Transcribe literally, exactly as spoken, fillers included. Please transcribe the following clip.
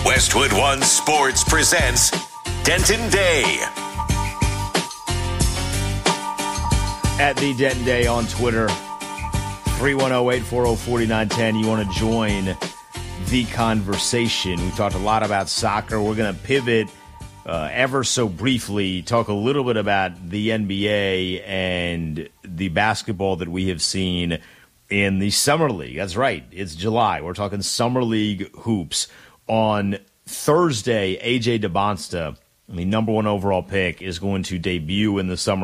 Westwood One Sports presents Denton Day. At the Denton Day on Twitter, three one zero, eight four zero, four nine one zero. You want to join the conversation. We talked a lot about soccer. We're going to pivot uh, ever so briefly, talk a little bit about the N B A and the basketball that we have seen in the Summer League. That's right. It's July. We're talking Summer League hoops. On Thursday, A J DeBonsta, the number one overall pick, is going to debut in the Summer